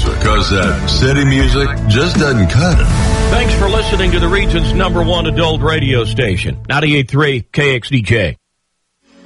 music, because that city music just doesn't cut it. Thanks for listening to the region's #1 adult radio station, 98.3 KXDJ.